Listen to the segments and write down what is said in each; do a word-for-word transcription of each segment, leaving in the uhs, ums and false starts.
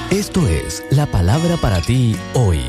Esto es la palabra para ti hoy.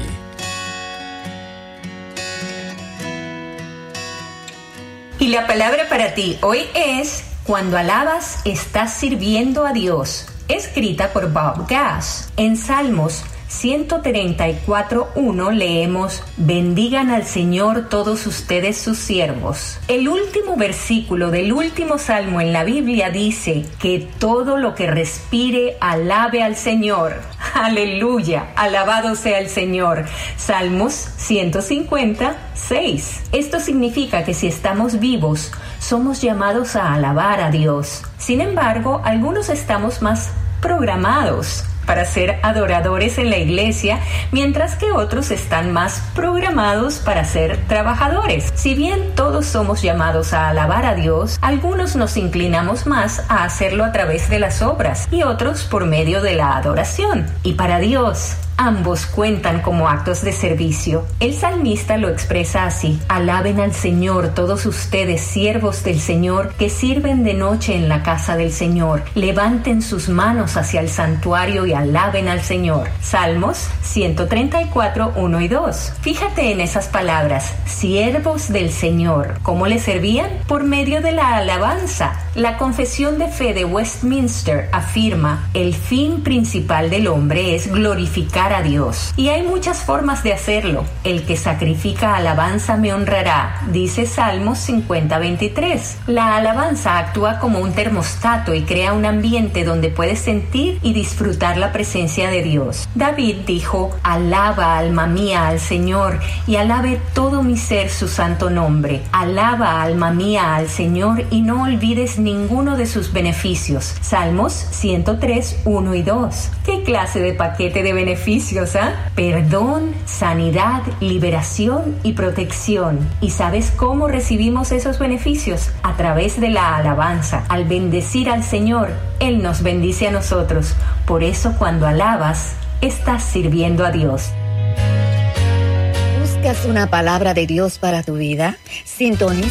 Y la palabra para ti hoy es: cuando alabas, estás sirviendo a Dios. Escrita por Bob Gass. En Salmos ciento treinta y cuatro, uno leemos: bendigan al Señor todos ustedes sus siervos. El último versículo del último salmo en la Biblia dice que todo lo que respire alabe al Señor. Aleluya, alabado sea el Señor. Salmos ciento cincuenta, seis. Esto significa que si estamos vivos, somos llamados a alabar a Dios. Sin embargo, algunos estamos más programados para ser adoradores en la iglesia, mientras que otros están más programados para ser trabajadores. Si bien todos somos llamados a alabar a Dios, algunos nos inclinamos más a hacerlo a través de las obras y otros por medio de la adoración. Y para Dios, ambos cuentan como actos de servicio. El salmista lo expresa así: alaben al Señor todos ustedes, siervos del Señor, que sirven de noche en la casa del Señor. Levanten sus manos hacia el santuario y alaben al Señor. Salmos ciento treinta y cuatro, uno y dos. Fíjate en esas palabras: siervos del Señor. ¿Cómo le servían? Por medio de la alabanza. La Confesión de Fe de Westminster afirma: el fin principal del hombre es glorificar a Dios. Y hay muchas formas de hacerlo. El que sacrifica alabanza me honrará, dice Salmos cincuenta, veintitrés. La alabanza actúa como un termostato y crea un ambiente donde puedes sentir y disfrutar la presencia de Dios. David dijo: alaba, alma mía, al Señor, y alabe todo mi ser su santo nombre. Alaba, alma mía, al Señor, y no olvides ninguno de sus beneficios. Salmos ciento tres, uno y dos. ¿Qué clase de paquete de beneficios? ¿Ah? Perdón, sanidad, liberación y protección. ¿Y sabes cómo recibimos esos beneficios? A través de la alabanza. Al bendecir al Señor, Él nos bendice a nosotros. Por eso, cuando alabas, estás sirviendo a Dios. ¿Buscas una palabra de Dios para tu vida? Sintoniza